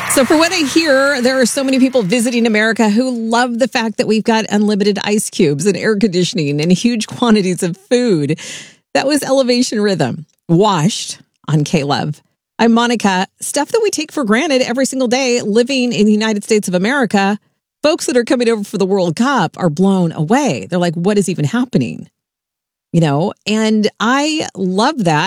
So for what I hear, there are so many people visiting America who love the fact that we've got unlimited ice cubes and air conditioning and huge quantities of food. That was Elevation Rhythm, Washed on K-Love. I'm Monica. Stuff that we take for granted every single day living in the United States of America. Folks that are coming over for the World Cup are blown away. They're like, what is even happening? And I love that.